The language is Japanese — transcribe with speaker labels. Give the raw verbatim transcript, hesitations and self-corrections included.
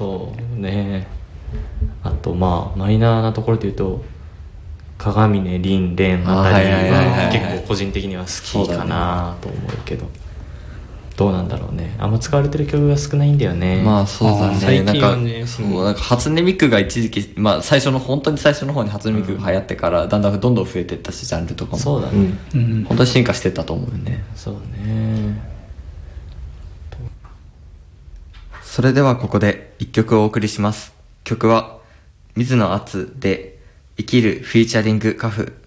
Speaker 1: そうね。あとまあマイナーなところで言うと鏡音凛蓮あたりは結構個人的には好きかなと思うけど、どうなんだろうね。あんま使われてる曲が少ないんだよね。
Speaker 2: まあそうだね。
Speaker 3: 最近はね、
Speaker 2: なんかそうなんか初音ミクが一時期、まあ最初の本当に最初の方に初音ミクが流行ってから、だんだんどんどん増えていったし、ジャンルとかも
Speaker 1: そうだね、
Speaker 3: うん、
Speaker 2: 本当に進化してったと思うよね。
Speaker 1: そうね。
Speaker 2: それではここで一曲お送りします。曲は水野敦で生きるフィーチャリングカフ。